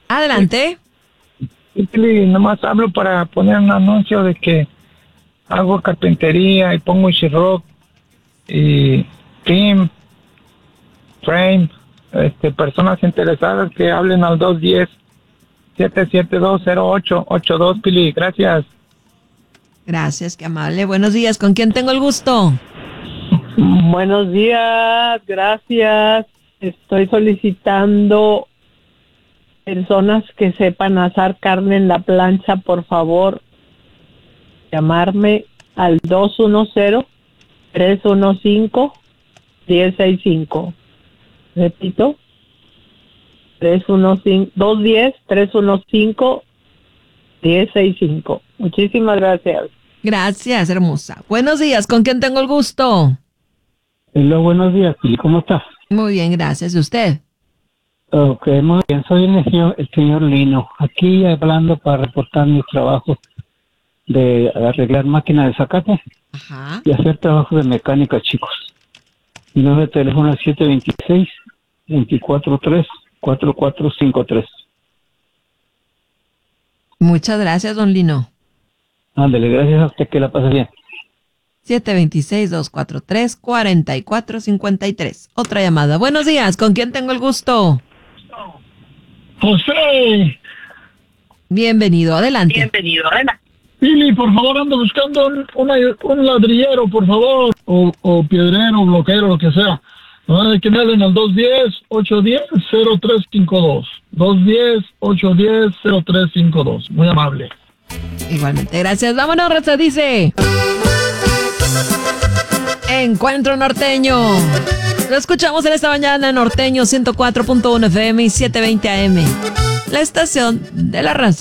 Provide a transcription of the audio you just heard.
Adelante. Y Pili, nomás hablo para poner un anuncio de que hago carpintería y pongo sheetrock y trim, frame, personas interesadas que hablen al 210-772-0882, Pili, gracias. Gracias, qué amable. Buenos días, ¿con quién tengo el gusto? Buenos días, gracias. Estoy solicitando personas que sepan asar carne en la plancha, por favor, llamarme al 210-315-1065. Repito, 210-315-1065. Muchísimas gracias. Gracias, hermosa. Buenos días, ¿con quién tengo el gusto? Hola, buenos días, Pili, ¿cómo estás? Muy bien, gracias. ¿Y usted? Ok, muy bien, soy el señor Lino, aquí hablando para reportar mis trabajos de arreglar máquinas de zacate Ajá. y hacer trabajos de mecánica, chicos. Mi número de teléfono es 726-243-4453. Muchas gracias, don Lino. Ándale, gracias a usted, que la pase bien. 726-243-4453. Otra llamada. Buenos días, ¿con quién tengo el gusto? José. Bienvenido, adelante. Pili, por favor, ando buscando un ladrillero, por favor, o piedrero, bloquero, lo que sea. No, que me hablen al 210-810-0352. 210-810-0352. Muy amable. Igualmente, gracias. Vámonos, Raza, dice. Encuentro Norteño. Lo escuchamos en esta mañana en Norteño 104.1 FM y 720 AM. La estación de la raza.